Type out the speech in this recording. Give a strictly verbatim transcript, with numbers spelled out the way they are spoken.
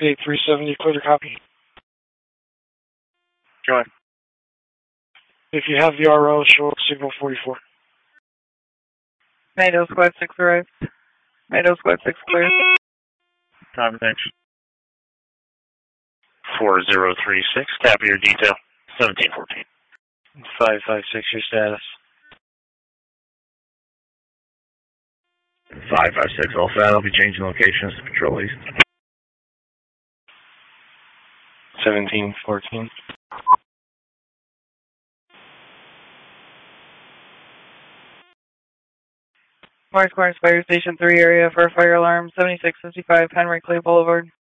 eight three seven, you clear to copy. Go ahead. If you have the R O, show up signal forty-four. Nato Squad six arrived. Nato Squad six clear. Time, thanks. four zero three six, copy your detail. seventeen fourteen. five five six, your status. five five six, all set. I'll be changing locations to Patrol East. seventeen fourteen. Mars Corners Fire Station three area for a fire alarm, seventy-six fifty-five Henry Clay Boulevard.